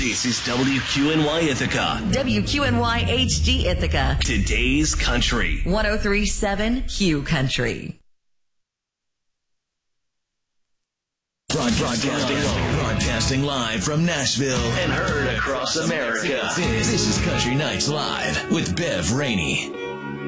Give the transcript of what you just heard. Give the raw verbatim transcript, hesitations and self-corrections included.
This is W Q N Y Ithaca. W Q N Y H D Ithaca. Today's Country. one oh three point seven Q Country. Broadcasting, broadcasting live from Nashville and heard across America. This, this is Country Nights Live with Bev Rainey.